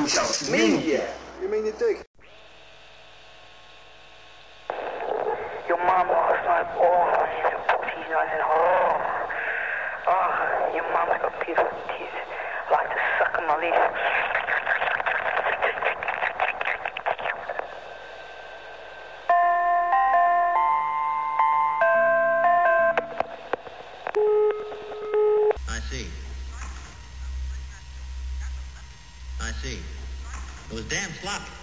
social media. You mean you dig? Your mom last night, she's not at home. Oh, your mom's got beautiful teeth. I like to suck on my leaf. I see. It was damn sloppy.